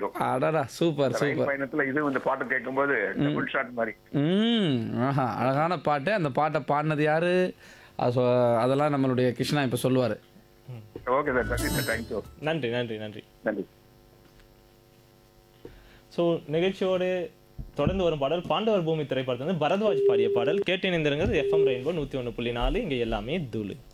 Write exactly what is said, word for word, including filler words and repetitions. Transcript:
போயிடும். அடடா! சூப்பர், ரயில் சூப்பர். பயணத்துல இது இந்த பாட்டு கேட்கும்போது டபுள் ஷாட் மாதிரி. ம். ஆஹா! அழகான பாட்டு. அந்த பாட்ட பாடுனது யாரு? அது சொ அதெல்லாம் நம்மளுடைய கிருஷ்ணா இப்ப சொல்லுவாரு. Okay sir. நன்றி சார். தேங்க்யூ. நன்றி, நன்றி, நன்றி. நன்றி. ஸோ நிகழ்ச்சியோடு தொடர்ந்து வரும் பாடல் பாண்டவர் பூமி திரைப்படத்திலிருந்து பரத்வாஜ் பாடிய பாடல் கேட்டு இணைந்திருங்கள். எஃப்எம் ரெயின்போ நூற்றி ஒன்று புள்ளி நாலு இங்கே எல்லாமே தூளு.